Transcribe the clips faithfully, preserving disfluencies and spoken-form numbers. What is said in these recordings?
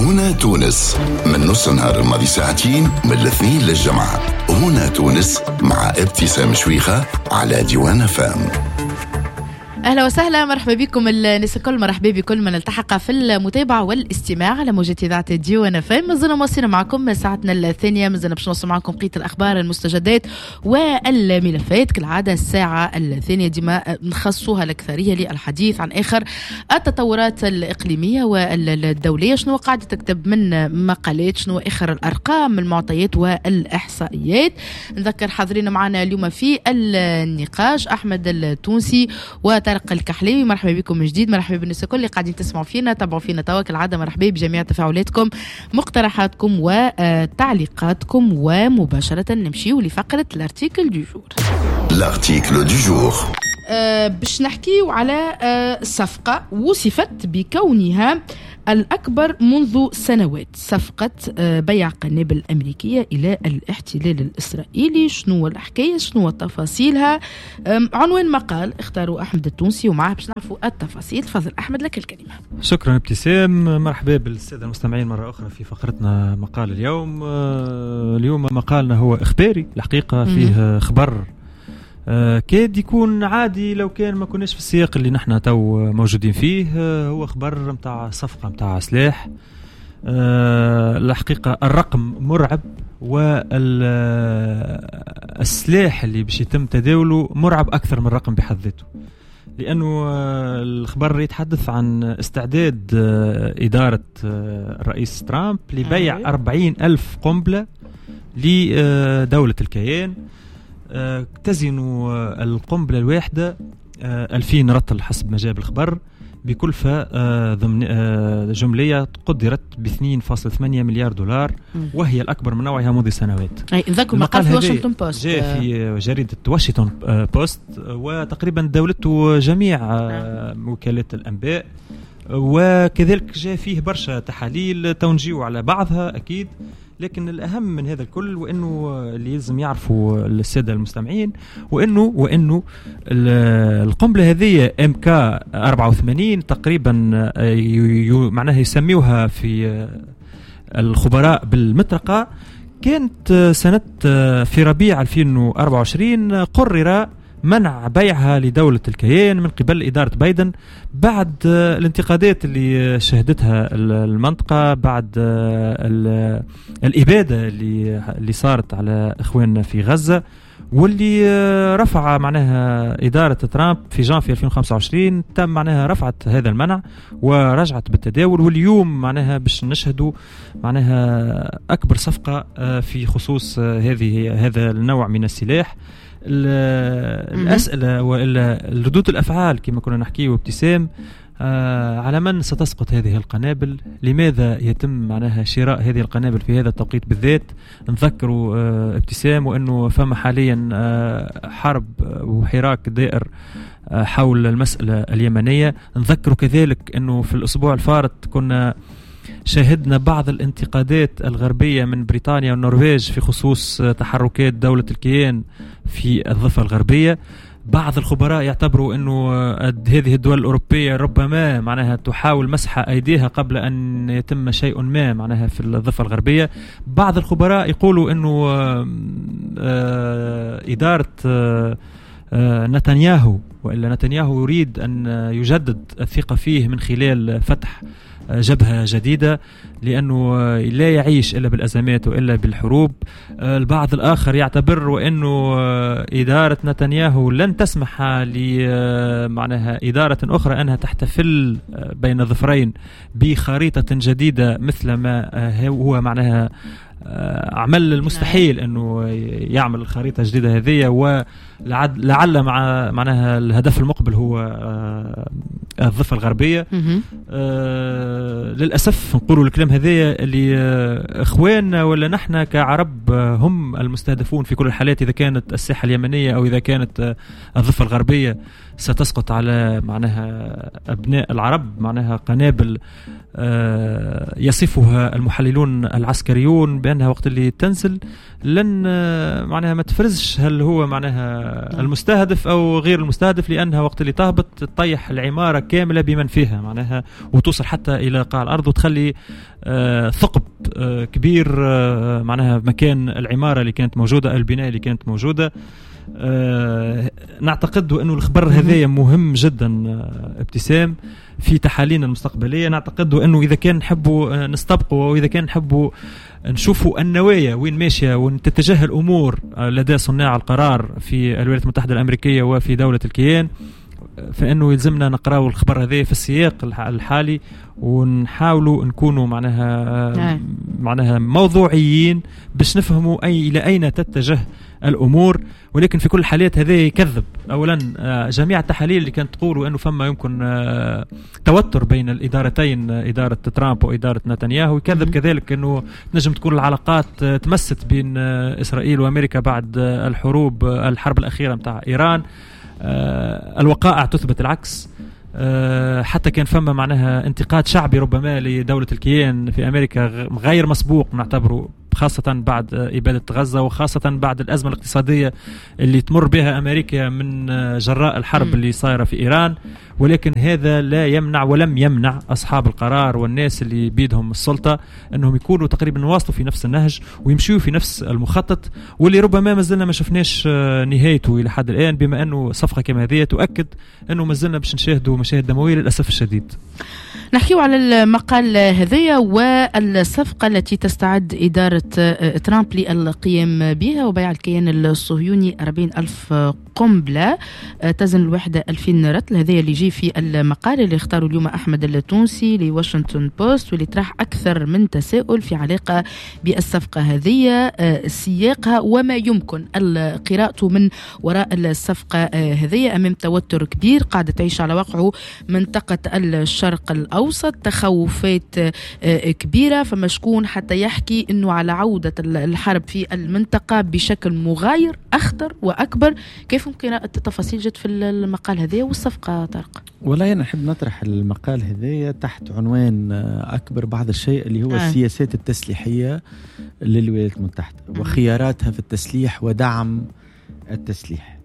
هنا تونس من نص نهار الماضي ساعتين من الاثنين للجمعة. هنا تونس مع ابتسام شويخة على ديوان فام. أهلا وسهلا، مرحبا بكم الناس الكل، مرحبا بكل من التحق في المتابعة والاستماع على موجات إذاعة ديوان فام. مازلنا مواصلين معكم ساعتنا الثانية، مازلنا باش نوصل معكم بقية الأخبار المستجدات والملفات كالعادة. الساعة الثانية ديما نخصوها الأكثرية للحديث عن آخر التطورات الإقليمية والدولية، شنو قاعدة تكتب من مقالات، شنو آخر الأرقام المعطيات والإحصائيات. نذكر حاضرين معنا اليوم في النقاش أحمد التونسي وطارق الكحلي. مرحبا بكم من جديد، مرحبا بالناس الكل اللي قاعدين تسمعوا فينا تابعوا فينا توا كالعاده. مرحبا بجميع تفاعلاتكم مقترحاتكم وتعليقاتكم، ومباشره نمشيو لفقره الارتيكل دو جور. الارتيكل دو جور أه باش نحكيو على أه صفقه وصفت بكونها الأكبر منذ سنوات، صفقة بيع قنابل أمريكية إلى الاحتلال الإسرائيلي. شنو الحكاية، شنو تفاصيلها؟ عنوان مقال اختاروا أحمد التونسي ومعه باش نعرفوا التفاصيل. تفضل أحمد، لك الكلمة. شكرا ابتسام، مرحبا بالسادة المستمعين مرة أخرى في فقرتنا مقال اليوم. اليوم مقالنا هو إخباري الحقيقة، فيه خبر آه كاد يكون عادي لو كان ما كناش في السياق اللي نحن تو موجودين فيه. آه هو خبر متاع صفقة متاع سلاح. آه الحقيقة الرقم مرعب، والسلاح اللي باش يتم تداوله مرعب أكثر من الرقم بحد ذاته، لأنه آه الخبر يتحدث عن استعداد آه إدارة آه الرئيس ترامب لبيع أربعين ألف قنبلة لدولة الكيان. آه تزن آه القنبلة الواحدة آه ألفين رطل حسب ما جاب الخبر، بكلفة آه ضمن آه جملية قدرت ب اثنين فاصلة ثمانية مليار دولار، وهي الأكبر من نوعها منذ سنوات. أي ذاك المقال في واشنطن بوست، جاء في جريدة واشنطن بوست، وتقريبا دولته جميع آه وكالات الأنباء، وكذلك جاء فيه برشا تحاليل تنجيو على بعضها أكيد. لكن الأهم من هذا الكل وإنه اللي يلزم يعرفوا السادة المستمعين وإنه وإنه القنبلة هذه إم كي أربعة وثمانين تقريبا معناها يسميوها في الخبراء بالمطرقة. كانت سنة في ربيع ألفين وأربعة وعشرين قرر منع بيعها لدولة الكيان من قبل إدارة بايدن بعد الانتقادات اللي شهدتها المنطقة، بعد الإبادة اللي اللي صارت على إخواننا في غزة، واللي رفع معناها إدارة ترامب في جانفي ألفين وخمسة وعشرين تم معناها رفعت هذا المنع ورجعت بالتداول. واليوم معناها باش نشهدوا معناها أكبر صفقة في خصوص هذه هذا النوع من السلاح. الأسئلة وإلا ردود الأفعال كما كنا نحكيه وابتسام، آه على من ستسقط هذه القنابل؟ لماذا يتم معناها شراء هذه القنابل في هذا التوقيت بالذات؟ نذكروا آه ابتسام وأنه فما حاليا آه حرب وحراك دائر آه حول المسألة اليمنية. نذكروا كذلك أنه في الأسبوع الفارط كنا شاهدنا بعض الانتقادات الغربية من بريطانيا والنرويج في خصوص تحركات دولة الكيان في الضفة الغربية. بعض الخبراء يعتبروا أنه هذه الدول الأوروبية ربما معناها تحاول مسح أيديها قبل أن يتم شيء ما معناها في الضفة الغربية. بعض الخبراء يقولوا أنه إدارة نتنياهو وإلا نتنياهو يريد أن يجدد الثقة فيه من خلال فتح جبهة جديدة، لأنه لا يعيش إلا بالأزمات وإلا بالحروب. البعض الآخر يعتبر وأنه إدارة نتنياهو لن تسمح لمعناها إدارة أخرى أنها تحتفل بين الظفرين بخريطة جديدة مثل ما هو معناها عمل المستحيل أنه يعمل الخريطة الجديدة هذه، ولعل مع معناها الهدف المقبل هو الضفة الغربية. آه للأسف نقولوا الكلام هذا اللي إخواننا ولا نحن كعرب هم المستهدفون في كل الحالات، إذا كانت الساحة اليمنية أو إذا كانت الضفة الغربية ستسقط على معناها أبناء العرب معناها قنابل يصفها المحللون العسكريون بأنها وقت اللي تنزل لن معناها ما تفرزش هل هو معناها المستهدف أو غير المستهدف، لأنها وقت اللي تهبط تطيح العمارة كاملة بمن فيها معناها وتوصل حتى إلى قاع الأرض وتخلي ثقب كبير معناها مكان العمارة اللي كانت موجودة، البناء اللي كانت موجودة. أه نعتقد أنه الخبر هذا مهم جدا ابتسام في تحاليلنا المستقبلية. نعتقد أنه إذا كان نحبوا نستبقوا أو إذا كان نحبوا نشوفوا النوايا وين ماشية وين تتجه الأمور لدى صناع القرار في الولايات المتحدة الأمريكية وفي دولة الكيان، فإنه يلزمنا نقرأ الخبر هذا في السياق الحالي ونحاولوا نكونوا معناها معناها موضوعيين باش نفهموا أي إلى أين تتجه الأمور. ولكن في كل الحالات هذا يكذب. أولا جميع التحاليل اللي كانت تقول أنه فما يمكن توتر بين الإدارتين، إدارة ترامب وإدارة نتنياهو، يكذب كذلك أنه نجم تكون العلاقات تمست بين إسرائيل وأمريكا بعد الحروب الحرب الأخيرة متاع إيران. الوقائع تثبت العكس. حتى كان فما معناها انتقاد شعبي ربما لدولة الكيان في أمريكا غير مسبوق نعتبره، خاصة بعد إبادة غزة وخاصة بعد الأزمة الاقتصادية اللي تمر بها أمريكا من جراء الحرب م. اللي صايرة في إيران. ولكن هذا لا يمنع ولم يمنع أصحاب القرار والناس اللي بيدهم السلطة أنهم يكونوا تقريبا واصلوا في نفس النهج ويمشوا في نفس المخطط، واللي ربما ما زلنا ما شفناش نهايته إلى حد الآن، بما أنه صفقة كما هذه تؤكد أنه ما زلنا باش نشاهدوا مشاهد دموية للأسف الشديد. نحكيو على المقال هذية والصفقة التي تستعد إدارة ترامب للقيام بها وبيع الكيان الصهيوني أربعين ألف قنبلة تزن الوحدة ألفين رطل. هذا اللي يجي في المقال اللي اختاروا اليوم أحمد التونسي لواشنطن بوست، واللي طرح أكثر من تساؤل في علاقة بالصفقة هذه، سياقها وما يمكن قراءته من وراء الصفقة هذه أمام توتر كبير قاعدة تعيش على وقعه منطقة الشرق الأوسط، تخوفات كبيرة. فما شكون حتى يحكي أنه على عودة الحرب في المنطقة بشكل مغاير أخطر وأكبر. كيف ممكن التفاصيل جت في المقال هذا والصفقة طارق؟ والله أنا أحب نطرح المقال هذا تحت عنوان أكبر بعض الشيء اللي هو آه. السياسات التسليحية للولايات المتحدة آه. وخياراتها في التسليح ودعم التسليح.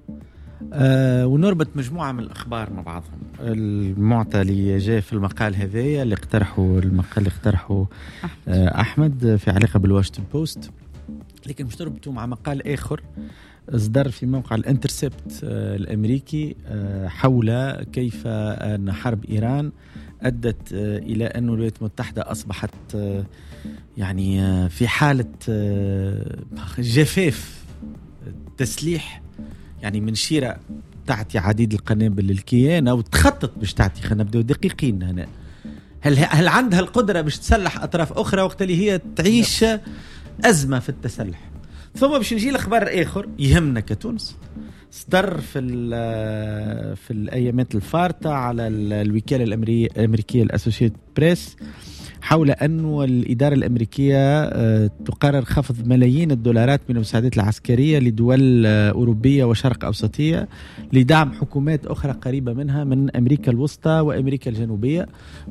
آه ونربط مجموعة من الأخبار مع بعضهم. المعطى اللي جاء في المقال هذا اللي اقترحه المقال اللي اقترحه آه أحمد في علاقة بالواشنطن بوست، لكن مش تربطه مع مقال آخر اصدر في موقع الانترسبت آه الأمريكي آه حول كيف أن حرب إيران أدت آه إلى أن الولايات المتحدة أصبحت آه يعني آه في حالة آه جفاف تسليح، يعني من شيرة تعطي عديد القنابل للكيان أو تخطط باش تعطي. خلينا نبدأ دقيقين هنا. هل هل عندها القدرة باش تسلح أطراف أخرى وقت اللي هي تعيش أزمة في التسلح؟ ثم باش نجي لخبر آخر يهمنا كتونس، صدر في في الأيامات الفارطة على الوكالة الأمريكية الأسوسييتد بريس حول أن الإدارة الأمريكية تقرر خفض ملايين الدولارات من المساعدات العسكرية لدول أوروبية وشرق أوسطية لدعم حكومات أخرى قريبة منها من أمريكا الوسطى وأمريكا الجنوبية.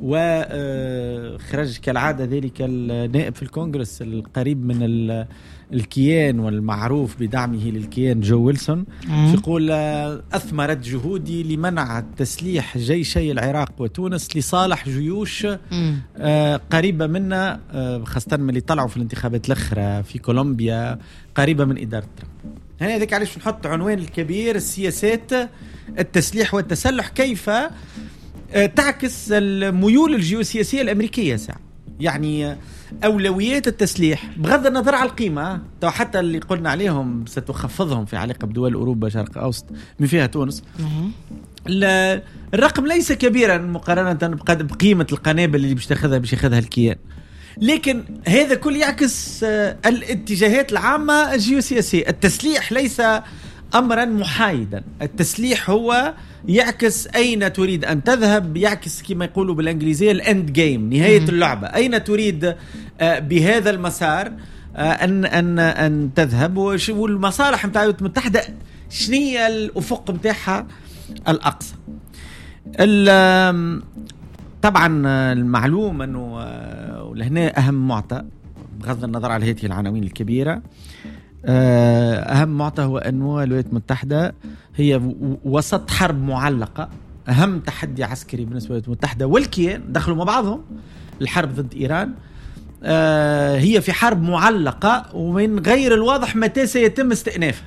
وخرج كالعادة ذلك النائب في الكونغرس القريب من الكيان والمعروف بدعمه للكيان جو ويلسون، يقول أثمرت جهودي لمنع تسليح جيشي العراق وتونس لصالح جيوش قريبة منا، خاصة من اللي طلعوا في الانتخابات الأخرى في كولومبيا قريبة من إدارة ترامب. هنا ذلك علاش نحط عنوان الكبير السياسات التسليح والتسلح، كيف تعكس الميول الجيوسياسية الأمريكية ساعة. يعني أولويات التسليح بغض النظر على القيمة، حتى اللي قلنا عليهم ستخفضهم في علاقة بدول أوروبا شرق أوسط من فيها تونس، الرقم ليس كبيرا مقارنة بقيمة القنابل اللي باش تاخذها باش ياخذها الكيان، لكن هذا كل يعكس الاتجاهات العامة الجيوسياسية. التسليح ليس أمرا محايدا، التسليح هو يعكس أين تريد أن تذهب، يعكس كما يقولوا بالإنجليزية الأند جيم، نهاية اللعبة، أين تريد بهذا المسار أن أن أن تذهب، والمصالح متاع الولايات المتحدة شنية الأفق متاعها الأقصى. طبعا المعلوم أنه لهنا أهم معطى بغض النظر على هذه العناوين الكبيرة، أهم معطى هو أنه الولايات المتحدة هي وسط حرب معلقة. أهم تحدي عسكري بالنسبة للولايات المتحدة والكيان دخلوا مع بعضهم الحرب ضد إيران، هي في حرب معلقة ومن غير الواضح متى سيتم استئنافها.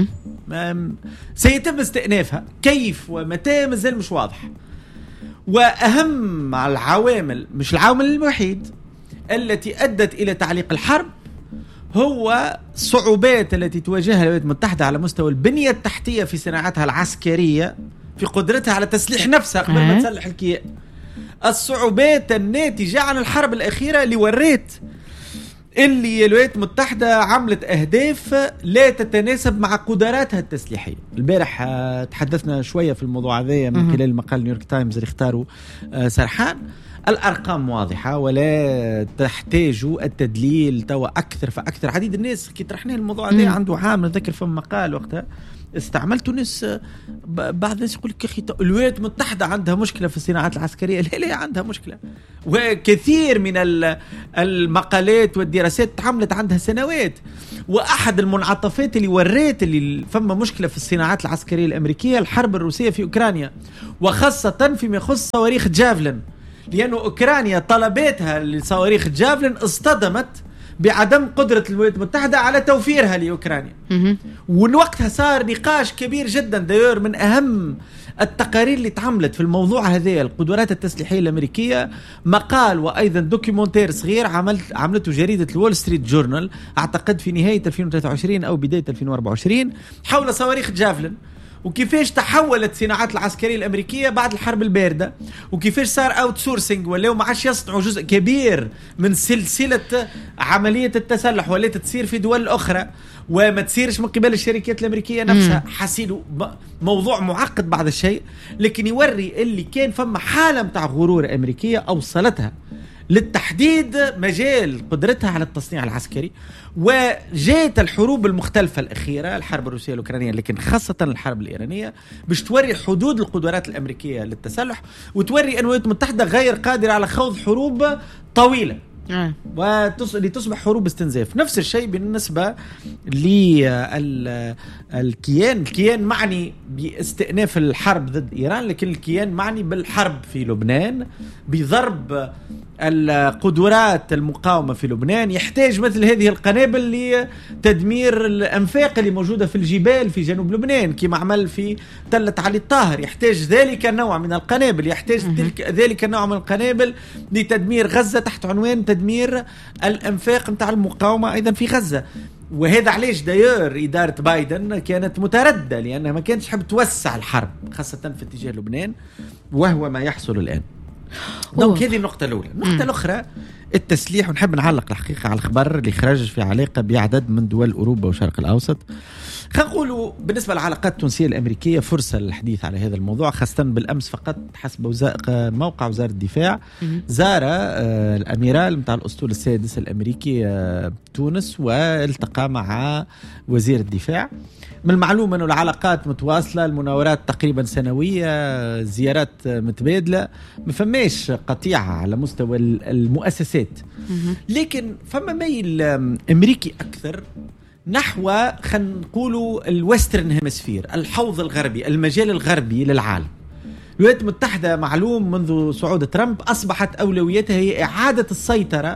سيتم استئنافها كيف ومتى مازال مش واضح. وأهم العوامل، مش العامل الوحيد التي أدت إلى تعليق الحرب، هو الصعوبات التي تواجهها الولايات المتحدة على مستوى البنية التحتية في صناعتها العسكرية، في قدرتها على تسليح نفسها قبل ما تسلح الكيان. الصعوبات الناتجة عن الحرب الأخيرة اللي وريت اللي الولايات المتحدة عملت أهداف لا تتناسب مع قدراتها التسليحية. البارح تحدثنا شوية في الموضوع هذا من خلال المقال نيويورك تايمز اللي اختاروا سرحان. الأرقام واضحة ولا تحتاج التدليل توا أكثر فأكثر. عديد الناس كي طرحنا الموضوع هذا عنده عام، ذكر في مقال وقتها استعملت ناس، بعض الناس يقول لك اخي الولايات المتحده عندها مشكله في الصناعات العسكريه. لا لا عندها مشكله، وكثير من المقالات والدراسات تعملت عندها سنوات. واحد المنعطفات اللي وريت اللي فما مشكله في الصناعات العسكريه الامريكيه الحرب الروسيه في اوكرانيا، وخاصه فيما يخص صواريخ جافلين، لانه اوكرانيا طلباتها لصواريخ جافلين اصطدمت بعدم قدرة الولايات المتحدة على توفيرها لأوكرانيا. ووقتها صار نقاش كبير جدا. داير من أهم التقارير اللي تعملت في الموضوع هذا القدرات التسليحية الأمريكية مقال وأيضا دوكيومنتير صغير عملت عملته جريدة الول ستريت جورنال أعتقد في نهاية ألفين وثلاثة وعشرين أو بداية ألفين وأربعة وعشرين حول صواريخ جافلين، وكيفاش تحولت الصناعات العسكرية الأمريكية بعد الحرب الباردة، وكيفاش صار اوت سورسينج ولاو ما عادش يصنعوا جزء كبير من سلسلة عملية التسلح ولات تصير في دول أخرى وما تصيرش من قبل الشركات الأمريكية نفسها. حسيلوا موضوع معقد بعض الشيء، لكن يوري اللي كان فما حالة متاع غرور أمريكية أوصلتها للتحديد مجال قدرتها على التصنيع العسكري. وجاءت الحروب المختلفة الأخيرة، الحرب الروسية الأوكرانية لكن خاصة الحرب الإيرانية، باش توري حدود القدرات الأمريكية للتسلح، وتوري أن الولايات المتحدة غير قادرة على خوض حروب طويلة لتصبح حروب استنزاف. نفس الشيء بالنسبة للكيان. الكيان معني باستئناف الحرب ضد إيران، لكن الكيان معني بالحرب في لبنان، بضرب القدرات المقاومة في لبنان. يحتاج مثل هذه القنابل لتدمير الأنفاق اللي موجودة في الجبال في جنوب لبنان كما عمل في تلة علي الطاهر. يحتاج ذلك النوع من القنابل، يحتاج تلك ذلك النوع من القنابل لتدمير غزة تحت عنوان تدمير الأنفاق متاع المقاومة أيضا في غزة. وهذا علاش داير إدارة بايدن كانت متردة، لأنها ما كانتش حب توسع الحرب خاصة في اتجاه لبنان، وهو ما يحصل الآن. دونك هذه النقطة الأولى. النقطة الأخرى التسليح، ونحب نعلق الحقيقة على الخبر اللي خرج في علاقة بعدد من دول أوروبا والشرق الأوسط. خلينا نقولوا بالنسبة للعلاقات التونسية الأمريكية فرصة للحديث على هذا الموضوع، خاصة بالأمس فقط حسب موقع وزارة الدفاع زار الأميرال متاع الأسطول السادس الأمريكي تونس والتقى مع وزير الدفاع. من المعلوم أنه العلاقات متواصلة، المناورات تقريبا سنوية، زيارات متبادلة، ما فماش قطيعة على مستوى المؤسسات. لكن فما ميل أمريكي أكثر نحو خلينا نقولوا الويسترن هيمسفير، الحوض الغربي، المجال الغربي للعالم. الولايات المتحدة معلوم منذ صعود ترامب أصبحت أولويتها هي إعادة السيطرة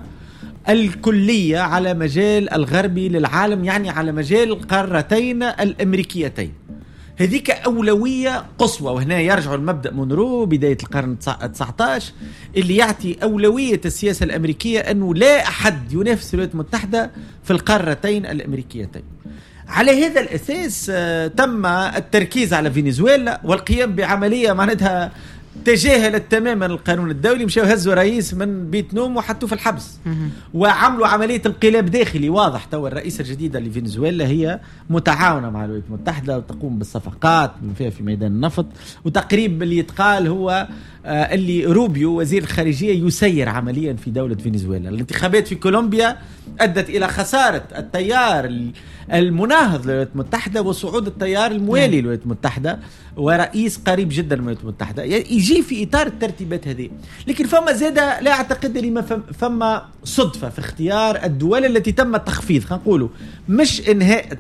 الكلية على مجال الغربي للعالم، يعني على مجال القارتين الأمريكيتين. هذيك أولوية قصوى. وهنا يرجع المبدأ مونرو بداية القرن التاسع عشر اللي يعطي أولوية السياسة الأمريكية أنه لا أحد ينافس الولايات المتحدة في القارتين الأمريكيتين. على هذا الأساس تم التركيز على فنزويلا والقيام بعملية معناتها تجاهلت تماما القانون الدولي. مشاو هزوا رئيس من بيت نوم وحطوه في الحبس وعملوا عملية انقلاب داخلي واضح. توا الرئيسة الجديدة لفنزويلا هي متعاونة مع الولايات المتحدة وتقوم بالصفقات فيها في ميدان النفط. وتقريبا اللي يتقال هو آه اللي روبيو وزير الخارجية يسير عمليا في دولة فنزويلا. الانتخابات في كولومبيا أدت إلى خسارة التيار المناهض للولايات المتحدة وصعود التيار الموالي للولايات المتحدة ورئيس قريب جدا من الولايات المتحدة. يجي في إطار الترتيبات هذه. لكن فما زادة لا أعتقد لي ما فما صدفة في اختيار الدول التي تم التخفيض، خلينا نقولوا مش إنهاء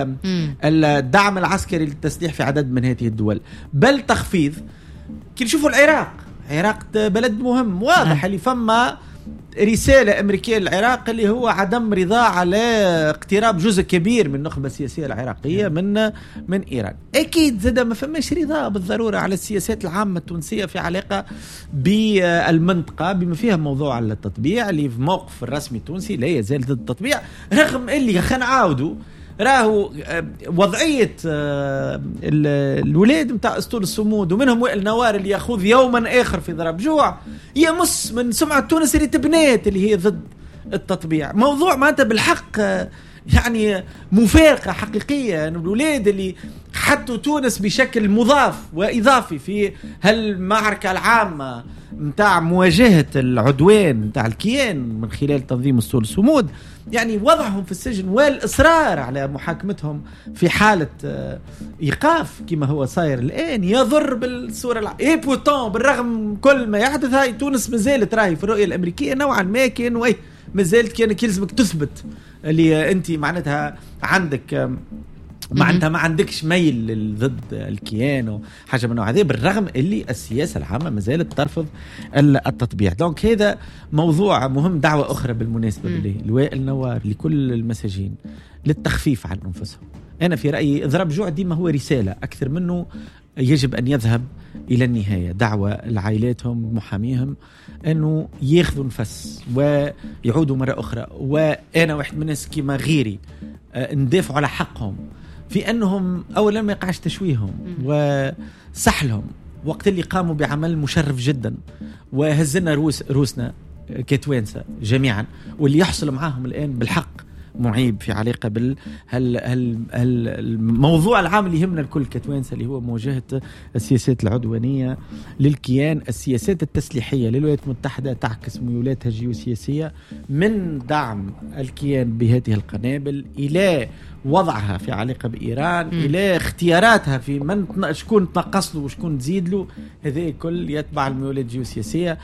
الدعم العسكري للتسليح في عدد من هذه الدول، بل تخفيض. كي نشوفوا العراق، العراق بلد مهم واضح اللي فما رسالة أمريكية للعراق اللي هو عدم رضا على اقتراب جزء كبير من النخبة السياسية العراقية من من إيران. أكيد زاد ما فماش رضا بالضرورة على السياسات العامة التونسية في علاقة بالمنطقة بما فيها موضوع التطبيع اللي في موقف الرسمي التونسي لا يزال ضد التطبيع، رغم اللي خلينا نعاودوا راهو وضعية الولاد متاع أسطول الصمود ومنهم وائل نوار اللي يأخذ يوما آخر في ضرب جوع يمس من سمعة تونس اللي تبنات اللي هي ضد التطبيع. موضوع معناتها بالحق يعني مفارقة حقيقية، أن الولاد اللي حطوا تونس بشكل مضاف وإضافي في هالمعركة العامة متاع مواجهة العدوان متاع الكيان من خلال تنظيم أسطول الصمود، يعني وضعهم في السجن والإصرار على محاكمتهم في حالة إيقاف كما هو صاير الآن يضر بالصورة الع... إيه بوتون بالرغم كل ما يحدث هاي تونس مازالت راهي في الرؤية الأمريكية نوعا ما كان وإيه مازالت كان يلزمك تثبت اللي أنت معناتها عندك معناتها ما عندكش ميل ضد الكيان وحاجة من نوع هذا، بالرغم اللي السياسة العامة ما زالت ترفض التطبيع. دونك هذا موضوع مهم. دعوة أخرى بالمناسبة لوائل نوار لكل المساجين للتخفيف عن أنفسهم. أنا في رأيي إضراب جوع ديما هو رسالة أكثر منه يجب أن يذهب إلى النهاية. دعوة لعائلاتهم محاميهم أنه ياخذوا نفس ويعودوا مرة أخرى، وأنا واحد من الناس كما غيري ندافعوا على حقهم في أنهم أولا ما يقعش تشويهم وسحلهم وقت اللي قاموا بعمل مشرف جدا وهزنا روس روسنا كتوانسة جميعا، واللي يحصل معاهم الآن بالحق معيب في علاقة بال هال هال الموضوع العام اللي يهمنا الكل كتوانسة اللي هو مواجهة السياسات العدوانية للكيان. السياسات التسليحية للولايات المتحدة تعكس ميولاتها الجيوسياسية من دعم الكيان بهذه القنابل إلى وضعها في علاقة بإيران م. إلى اختياراتها في من شكون تنقص له وشكون تزيد له، هذا كل يتبع الميولات الجيوسياسية.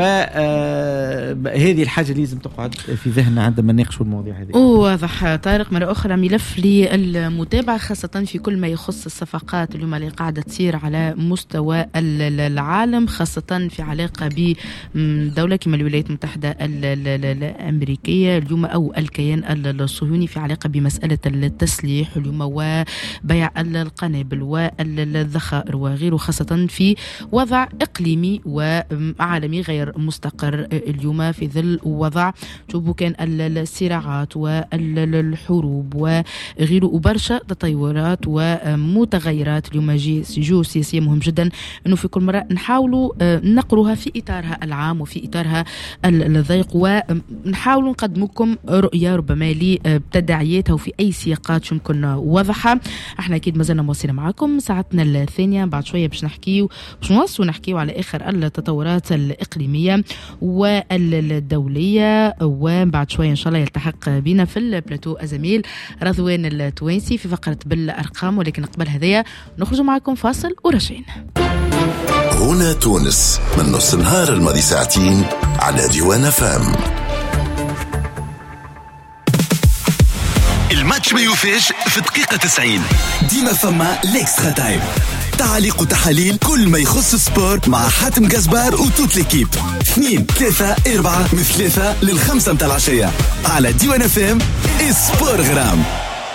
وهذه الحاجة اللي لازم تقعد في ذهننا عندما نناقشوا المواضيع هذه. واضح طارق. مرة أخرى ملف للمتابعة خاصة في كل ما يخص الصفقات اليوم اللي قاعدة تصير على مستوى العالم، خاصة في علاقة بدولة كما الولايات المتحدة الأمريكية اليوم أو الكيان الصهيوني في علاقة بمسألة التسليح اليوم وبيع القنابل والذخائر وغيره، خاصة في وضع إقليمي وعالمي غير مستقر اليوم في ظل وضع شوفوا كان الصراعات والحروب وغيره وبرشا تطورات ومتغيرات اليوم جيوسياسية. مهم جدا أنه في كل مرة نحاولوا نقروها في إطارها العام وفي إطارها الضيق، ونحاولوا نقدمكم رؤية ربما لتداعياتها وفي أي سياقات يمكن وضعها. احنا أكيد مازلنا مواصلين معكم ساعتنا الثانية، بعد شوية باش نحكيو باش نوصلوا نحكيو على آخر التطورات الإقليمية والدولية، وبعد شوية إن شاء الله يلتحق بنا في البلاتو أزميل رضوان التوينسي في فقرة بالأرقام. ولكن قبل هذايا نخرج معكم فاصل ورجعين. هنا تونس من نص النهار الماضي ساعتين على ديوان فام. الماتش ما يوفيش في دقيقة تسعين، ديما فما ليكسترا تايم، تعليق وتحاليل كل ما يخص السبور مع حاتم جزبار وتوت ليكيب. اثنين ثلاثة أربعة من ثلاثة للخمسة متاع العشية على ديوان فام. سبور غرام.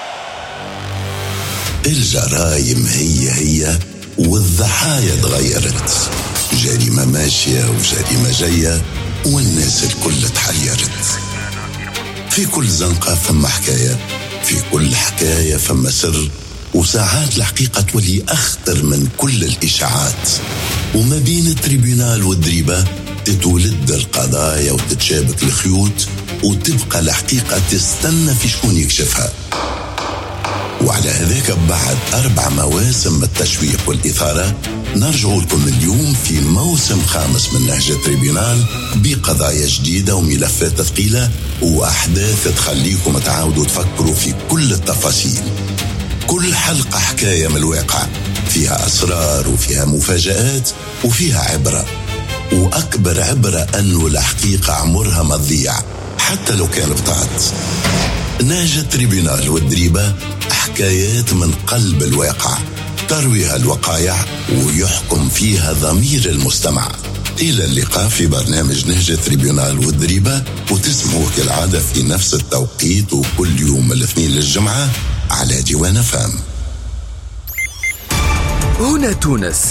الجرايم هي هي والضحايا تغيرت، جريمة ماشية وجريمة جاية والناس الكل تحيرت. في كل زنقة فما حكاية، في كل حكاية فما سر، وساعات الحقيقة تولي أخطر من كل الإشاعات. وما بين التريبيونال والدريبة تتولد القضايا وتتشابك الخيوط، وتبقى الحقيقة تستنى في شكون يكشفها. وعلى هذاك بعد أربع مواسم التشويق والإثارة نرجع لكم اليوم في موسم خامس من نهج التريبيونال بقضايا جديدة وملفات ثقيلة وأحداث تخليكم تعاودوا تفكروا في كل التفاصيل. كل حلقة حكاية من الواقع، فيها أسرار وفيها مفاجآت وفيها عبرة، وأكبر عبرة أنه الحقيقة عمرها ما تضيع حتى لو كان بطعت. نهج التريبيونال والدريبة، حكايات من قلب الواقع ترويها الوقايع ويحكم فيها ضمير المستمع. إلى اللقاء في برنامج نهج التريبيونال والدريبة، وتسمعوه كالعادة في نفس التوقيت وكل يوم الاثنين للجمعة على ديوان فام. هنا تونس.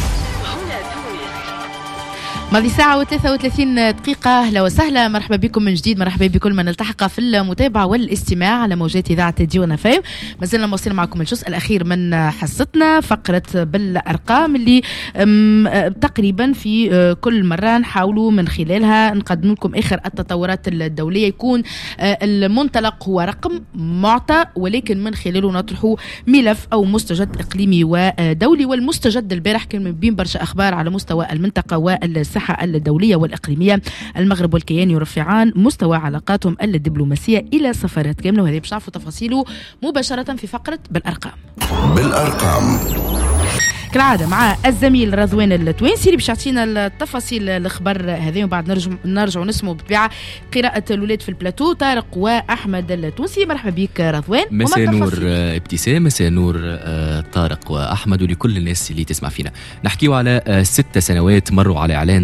ماضي ساعة وثلاثة وثلاثين دقيقة. أهلا وسهلا، مرحبا بكم من جديد، مرحبا بكل من التحق في المتابعة والاستماع على موجات إذاعة ديوان فام. ما زلنا موصلين معكم الجزء الأخير من حصتنا، فقرة بالأرقام اللي تقريبا في كل مرة نحاولوا من خلالها نقدم لكم آخر التطورات الدولية. يكون المنطلق هو رقم معطى، ولكن من خلاله نطرحوا ملف أو مستجد إقليمي ودولي. والمستجد البارح كان من بين برشا أخبار على مستوى المنطقة والساحة الدولية والإقليمية. المغرب والكيان يرفعان مستوى علاقاتهم الدبلوماسية إلى سفارات كاملة، وهذه باش تعرفوا تفاصيله مباشرة في فقرة بالأرقام. بالأرقام كالعادة مع الزميل رضوان التوينسي اللي باش يعطينا التفاصيل الخبر هذه، وبعد نرجع نرجعوا نسمعوا بالطبيعة قراءة الولاد في البلاتو طارق وأحمد التونسي. مرحبا بك رضوان. مساء نور ابتسام، مساء نور طارق وأحمد ولكل الناس اللي تسمع فينا. نحكيوا على ست سنوات مروا على إعلان